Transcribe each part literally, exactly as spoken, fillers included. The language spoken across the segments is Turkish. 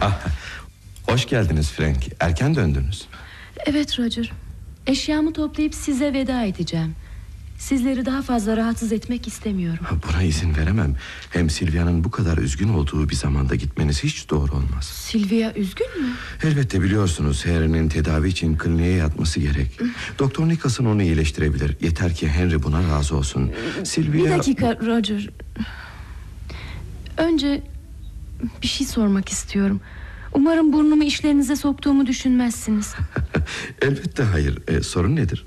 Ah, hoş geldiniz Frank. Erken döndünüz. Evet Roger. Eşyamı toplayıp size veda edeceğim. Sizleri daha fazla rahatsız etmek istemiyorum. Buna izin veremem. Hem Silvia'nın bu kadar üzgün olduğu bir zamanda gitmeniz hiç doğru olmaz. Silvia üzgün mü? Elbette, biliyorsunuz Harry'nin tedavi için kliniğe yatması gerek. Doktor Nicholson onu iyileştirebilir. Yeter ki Henry buna razı olsun. Silvia... Bir dakika Roger. Önce bir şey sormak istiyorum. Umarım burnumu işlerinize soktuğumu düşünmezsiniz. Elbette hayır. E, sorun nedir?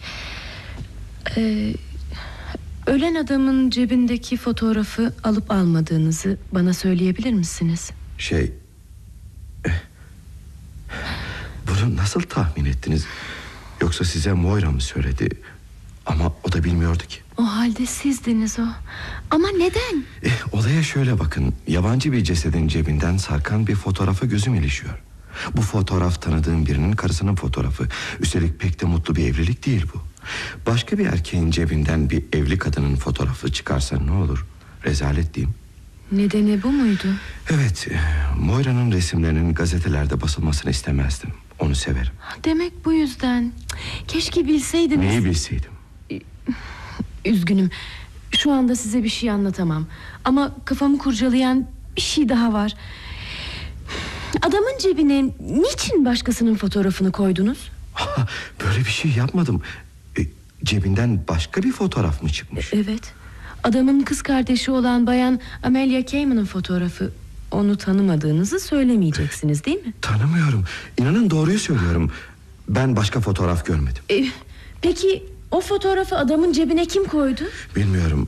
Ee, ölen adamın cebindeki fotoğrafı alıp almadığınızı bana söyleyebilir misiniz? Şey... Eh, bunu nasıl tahmin ettiniz? Yoksa size Moira mı söyledi? Ama o da bilmiyordu ki. O halde sizdiniz o. Ama neden? Eh, olaya şöyle bakın. Yabancı bir cesedin cebinden sarkan bir fotoğrafa gözüm ilişiyor. Bu fotoğraf tanıdığım birinin karısının fotoğrafı. Üstelik pek de mutlu bir evlilik değil bu. Başka bir erkeğin cebinden bir evli kadının fotoğrafı çıkarsa ne olur? Rezalet diyeyim. Nedeni bu muydu? Evet, Moira'nın resimlerinin gazetelerde basılmasını istemezdim. Onu severim. Demek bu yüzden. Keşke bilseydiniz. Neyi bilseydim? Üzgünüm. Şu anda size bir şey anlatamam. Ama kafamı kurcalayan bir şey daha var. Adamın cebine niçin başkasının fotoğrafını koydunuz? Böyle bir şey yapmadım. E, cebinden başka bir fotoğraf mı çıkmış? Evet. Adamın kız kardeşi olan bayan Amelia Cayman'ın fotoğrafı. Onu tanımadığınızı söylemeyeceksiniz değil mi? Tanımıyorum. İnanın doğruyu söylüyorum. Ben başka fotoğraf görmedim. E, peki o fotoğrafı adamın cebine kim koydu? Bilmiyorum.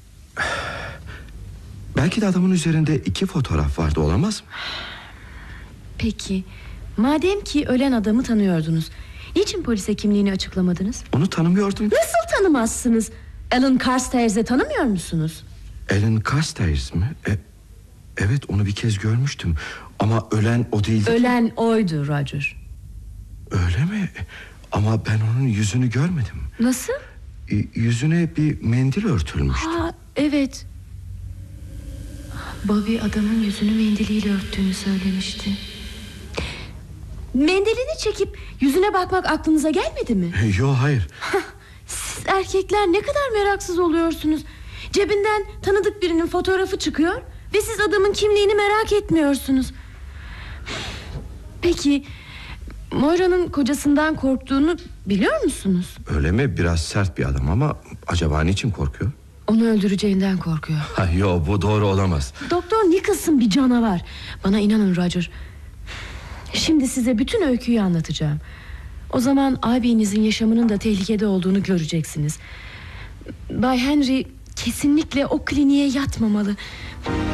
Belki de adamın üzerinde iki fotoğraf vardı, olamaz mı? Peki madem ki ölen adamı tanıyordunuz, niçin polise kimliğini açıklamadınız? Onu tanımıyordum. Nasıl tanımazsınız? Alan Carstairs'i tanımıyor musunuz? Alan Carstairs mi? E, evet, onu bir kez görmüştüm. Ama ölen o değildi. Ölen oydu Roger. Öyle mi? Ama ben onun yüzünü görmedim. Nasıl? E, yüzüne bir mendil örtülmüştü. Ha, evet. Bobby adamın yüzünü mendiliyle örttüğünü söylemişti. Mendilini çekip yüzüne bakmak aklınıza gelmedi mi? Yok, hayır. Siz erkekler ne kadar meraksız oluyorsunuz. Cebinden tanıdık birinin fotoğrafı çıkıyor ve siz adamın kimliğini merak etmiyorsunuz. Peki Moira'nın kocasından korktuğunu biliyor musunuz? Öyle mi? Biraz sert bir adam ama acaba niçin korkuyor? Onu öldüreceğinden korkuyor. Ha, yok, bu doğru olamaz. Doktor Nicholson bir canavar. Bana inanın Roger. Şimdi size bütün öyküyü anlatacağım. O zaman abinizin yaşamının da tehlikede olduğunu göreceksiniz. Bay Henry kesinlikle o kliniğe yatmamalı.